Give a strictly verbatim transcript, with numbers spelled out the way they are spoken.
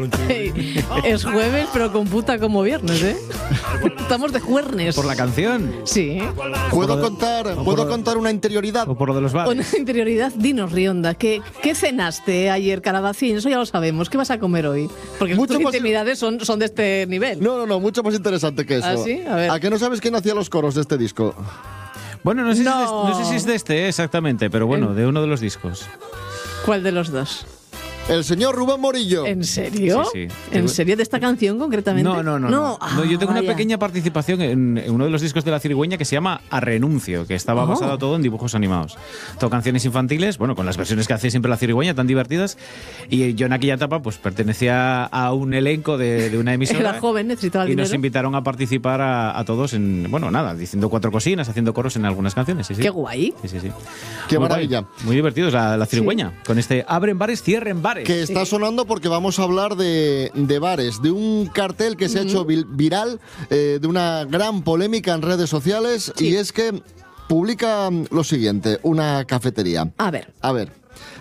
Es jueves, pero computa como viernes, ¿eh? Estamos de juernes. ¿Por la canción? Sí. ¿Puedo contar, ¿puedo contar una interioridad? ¿O por lo de los bares? Una interioridad, dinos, Rionda, ¿qué, ¿qué cenaste ayer, Calabacín? Eso ya lo sabemos. ¿Qué vas a comer hoy? Porque Mucho tus más- intimidades son, son de este nivel. No, no, no, mucho más interesante que eso. ¿Ah, sí? A ver. ¿A qué no sabes quién hacía los coros de este disco? Bueno, no sé, No. Si, es de, no sé si es de este eh, exactamente, pero bueno, ¿En- de uno de los discos. ¿Cuál de los dos? El señor Rubén Morillo. ¿En serio? Sí, sí. ¿En serio de esta canción concretamente? No, no, no. No, Ah, No, yo tengo una vaya. pequeña participación en, en uno de los discos de La Cirigüeña que se llama A Renuncio, que estaba Oh. basado todo en dibujos animados. Todo canciones infantiles, bueno, con las versiones que hace siempre La Cirigüeña, tan divertidas. Y yo en aquella etapa pues pertenecía a un elenco de, de una emisora. Era joven, necesitaba el Y nos dinero. invitaron a participar a, a todos en, bueno, nada, diciendo cuatro cocinas, haciendo coros en algunas canciones. Sí, sí. Qué guay. Sí, sí, sí. Qué Muy maravilla. guay, muy divertidos la, la Cirigüeña, con este abren bares, cierren bares. Que está sonando porque vamos a hablar de, de bares, de un cartel que se ha hecho vil- viral, eh, de una gran polémica en redes sociales, Sí. y es que publica lo siguiente, una cafetería. A ver. A ver,